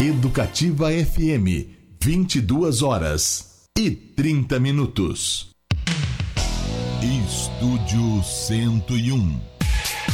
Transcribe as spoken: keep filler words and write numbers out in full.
Educativa F M, vinte e duas horas e trinta minutos. Estúdio cento e um.